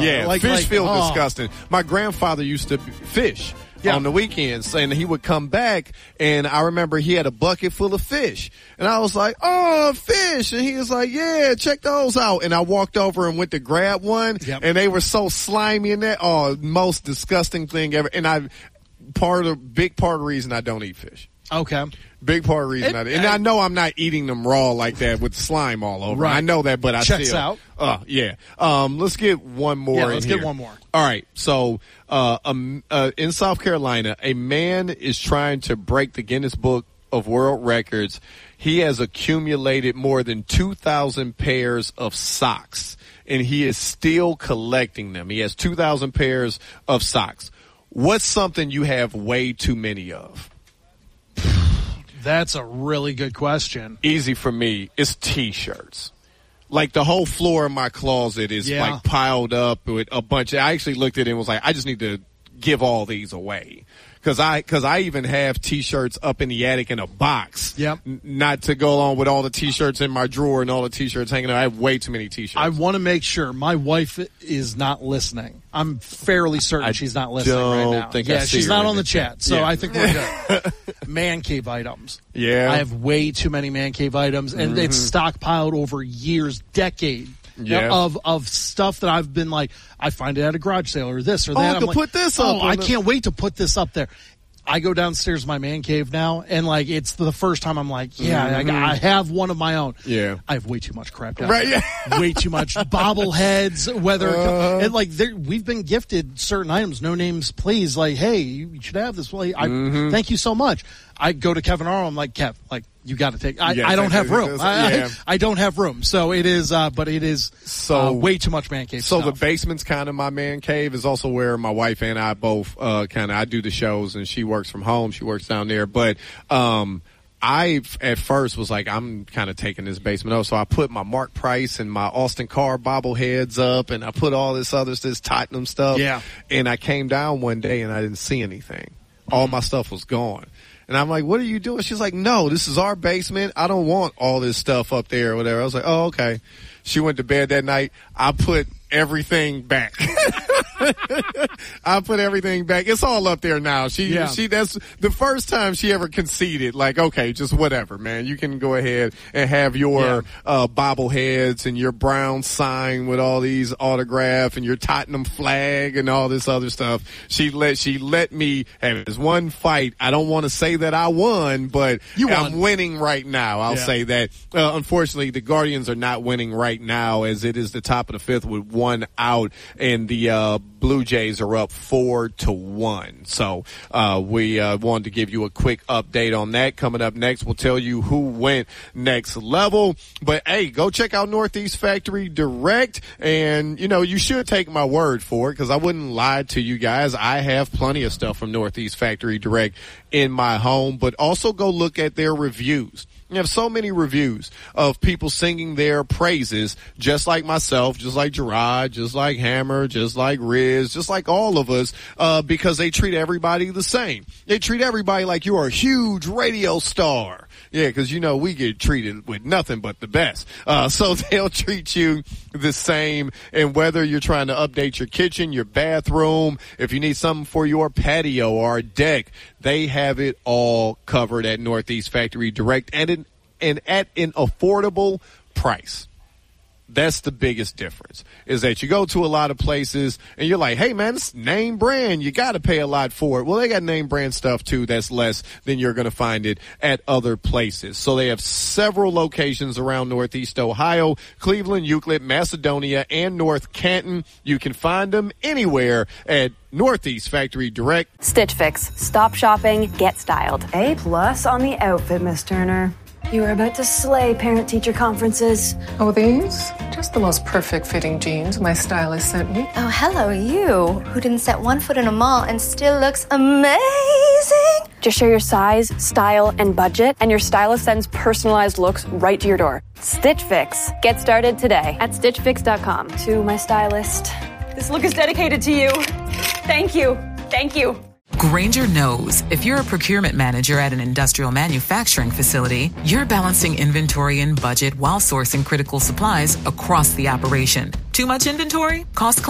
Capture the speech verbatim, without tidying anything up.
Yeah, like, fish like, feel oh. disgusting. My grandfather used to fish. Yeah. On the weekends, and he would come back, and I remember he had a bucket full of fish, and I was like, "Oh, fish!" And he was like, "Yeah, check those out." And I walked over and went to grab one, yep. and they were so slimy in that. Oh, most disgusting thing ever. And I, part of big part of the reason I don't eat fish. Okay. Big part of the reason, It, I, and I, I know I'm not eating them raw like that with slime all over. Right. I know that, but I Checks still. out. Uh, yeah. Um, let's get one more. Yeah, in let's here. get one more. All right. So, uh, um, uh, in South Carolina, a man is trying to break the Guinness Book of World Records. He has accumulated more than two thousand pairs of socks, and he is still collecting them. He has two thousand pairs of socks. What's something you have way too many of? That's a really good question. Easy for me. It's T-shirts. Like the whole floor of my closet is yeah. like piled up with a bunch of, I actually looked at it and was like, I just need to give all these away. Cause I, cause I even have T-shirts up in the attic in a box. Yep. N- not to go along with all the T-shirts in my drawer and all the T-shirts hanging out. I have way too many T-shirts. I want to make sure my wife is not listening. I'm fairly certain I she's not listening don't right now. think I yeah, see she's her not in on the the chat, chat. so Yeah. I think we're good. Man cave items. Yeah. I have way too many man cave items, and Mm-hmm. it's stockpiled over years, decade. Yeah. Of of stuff that I've been like, I find it at a garage sale or this or Oh, that. I I'm could like, put this oh, up I on the- can't wait to put this up there. I go downstairs to my man cave now, and like it's the first time I'm like, yeah, Mm-hmm. I, I have one of my own. Yeah. I have way too much crap down Right, there. yeah. Way too much bobbleheads. Whether Uh-huh. and like there, we've been gifted certain items, no names, please. Like, hey, you should have this. Well, I Mm-hmm. thank you so much. I go to Kevin Arnold. I'm like, Kev, like you got to take. I, Yeah, I don't have take- room. I, yeah. I, I don't have room. So it is, uh, but it is So- uh, way too much man cave So stuff. the basement's kind of my man cave. Is also where my wife and I both uh, kind of I do the shows, and she works from home. She works down there, but um, I at first was like, I'm kind of taking this basement up. So I put my Mark Price and my Austin Carr bobbleheads up, and I put all this other this Tottenham stuff. Yeah. And I came down one day and I didn't see anything. All my stuff was gone. And I'm like, what are you doing? She's like, no, this is our basement. I don't want all this stuff up there or whatever. I was like, oh, okay. She went to bed that night. I put everything back. I put everything back. It's all up there now. She, Yeah. she, that's the first time she ever conceded. Like, okay, just whatever, man. You can go ahead and have your, Yeah. uh, bobbleheads and your brown sign with all these autograph and your Tottenham flag and all this other stuff. She let, she let me have this one fight. I don't want to say that I won, but You I'm won. winning right now. I'll Yeah. say that. Uh, unfortunately, the Guardians are not winning right now, as it is the top of the fifth with one out, and the uh, Blue Jays are up four to one. So uh, we uh, wanted to give you a quick update on that. Coming up next, we'll tell you who went next level. But hey, go check out Northeast Factory Direct, and you know you should take my word for it because I wouldn't lie to you guys. I have plenty of stuff from Northeast Factory Direct in my home, but also go look at their reviews. You have so many reviews of people singing their praises, just like myself, just like Gerard, just like Hammer, just like Riz, just like all of us, uh, because they treat everybody the same. They treat everybody like you're a huge radio star. Yeah, because, you know, we get treated with nothing but the best. Uh, so they'll treat you the same. And whether you're trying to update your kitchen, your bathroom, if you need something for your patio or deck, they have it all covered at Northeast Factory Direct and in, and at an affordable price. That's the biggest difference, is that you go to a lot of places and you're like, hey, man, it's name brand. You got to pay a lot for it. Well, they got name brand stuff, too, that's less than you're going to find it at other places. So they have several locations around Northeast Ohio, Cleveland, Euclid, Macedonia, and North Canton. You can find them anywhere at Northeast Factory Direct. Stitch Fix. Stop shopping, get styled. A plus on the outfit, Miss Turner. You are about to slay parent-teacher conferences. Oh, these? Just the most perfect fitting jeans my stylist sent me. Oh, hello, you, who didn't set one foot in a mall and still looks amazing. Just share your size, style, and budget, and your stylist sends personalized looks right to your door. Stitch Fix. Get started today at stitch fix dot com. To my stylist, this look is dedicated to you. Thank you. Thank you. Grainger knows if you're a procurement manager at an industrial manufacturing facility, you're balancing inventory and budget while sourcing critical supplies across the operation. Too much inventory? Cost